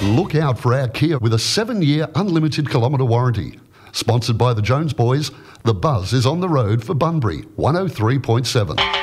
Look out for our Kia with a 7-year unlimited kilometre warranty. Sponsored by the Jones Boys, the buzz is on the road for Bunbury 103.7.